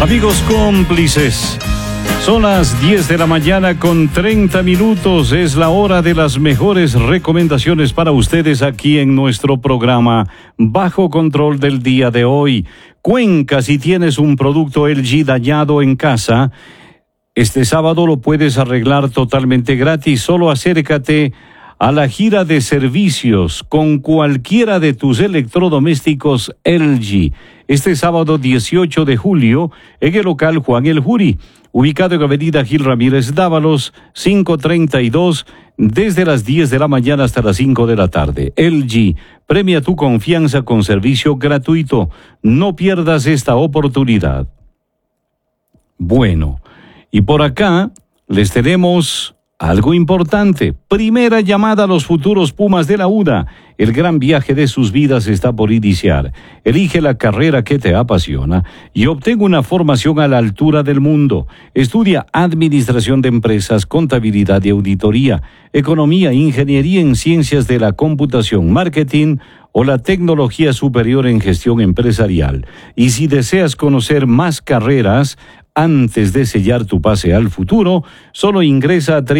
Amigos cómplices, son las 10 de la mañana con 30 minutos. Es la hora de las mejores recomendaciones para ustedes aquí en nuestro programa Bajo Control del día de hoy. Cuenca, si tienes un producto LG dañado en casa, este sábado lo puedes arreglar totalmente gratis. Solo acércate a la gira de servicios con cualquiera de tus electrodomésticos LG. Este sábado 18 de julio en el local Juan El Juri, ubicado en Avenida Gil Ramírez Dávalos, 532, desde las 10 de la mañana hasta las 5 de la tarde. LG, premia tu confianza con servicio gratuito. No pierdas esta oportunidad. Bueno, y por acá les tenemos algo importante. Primera llamada a los futuros Pumas de la UDA. El gran viaje de sus vidas está por iniciar. Elige la carrera que te apasiona y obtén una formación a la altura del mundo. Estudia Administración de Empresas, Contabilidad y Auditoría, Economía, Ingeniería en Ciencias de la Computación, Marketing o la Tecnología Superior en Gestión Empresarial. Y si deseas conocer más carreras antes de sellar tu pase al futuro, solo ingresa a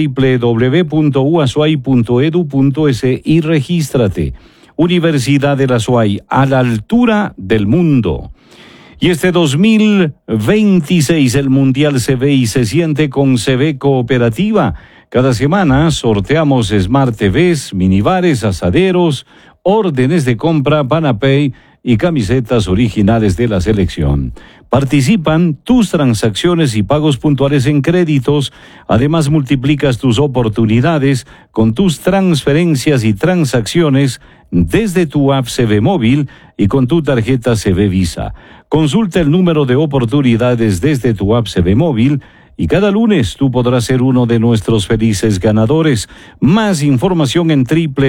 www.uasuay.edu.es y regístrate. Universidad de la Azuay, a la altura del mundo. Y este 2026 el Mundial se ve y se siente con CB Cooperativa. Cada semana sorteamos Smart TVs, minibares, asaderos, órdenes de compra, Panapay y camisetas originales de la selección. Participan tus transacciones y pagos puntuales en créditos. Además, multiplicas tus oportunidades con tus transferencias y transacciones desde tu app CB Móvil y con tu tarjeta CB Visa. Consulta el número de oportunidades desde tu app CB Móvil y cada lunes tú podrás ser uno de nuestros felices ganadores. Más información en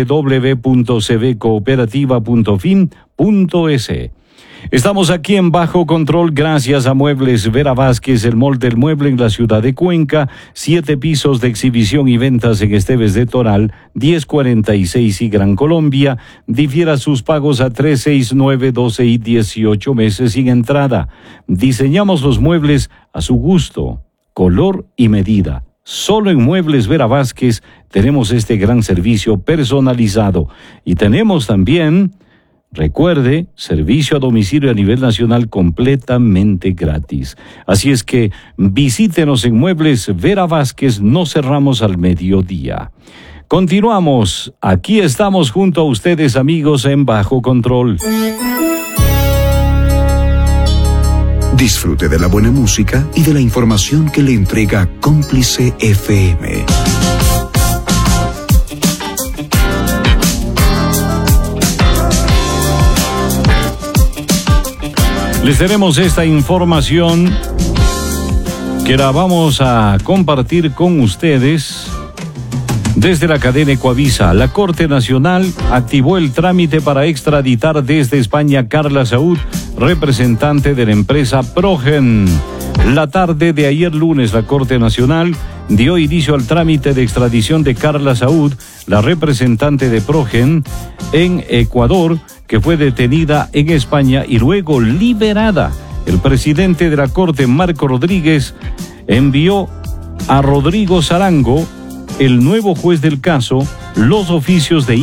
www.cbcooperativa.fin.es. Estamos aquí en Bajo Control gracias a Muebles Vera Vázquez, el molde del mueble en la ciudad de Cuenca. 7 pisos de exhibición y ventas en Esteves de Toral, 1046 y Gran Colombia. Difiera sus pagos a 3, 6, 9, 12 y 18 meses sin entrada. Diseñamos los muebles a su gusto, color y medida. Solo en Muebles Vera Vázquez tenemos este gran servicio personalizado. Y tenemos también, recuerde, servicio a domicilio a nivel nacional completamente gratis. Así es que visítenos en Muebles Vera Vázquez, no cerramos al mediodía. Continuamos, aquí estamos junto a ustedes, amigos, en Bajo Control. Disfrute de la buena música y de la información que le entrega Cómplice FM. Les tenemos esta información que la vamos a compartir con ustedes desde la cadena Ecuavisa. La Corte Nacional activó el trámite para extraditar desde España a Carla Saúd, representante de la empresa Progen. La tarde de ayer lunes, la Corte Nacional dio inicio al trámite de extradición de Carla Saúd, la representante de Progen en Ecuador, que fue detenida en España y luego liberada. El presidente de la Corte, Marco Rodríguez, envió a Rodrigo Zarango, el nuevo juez del caso, los oficios de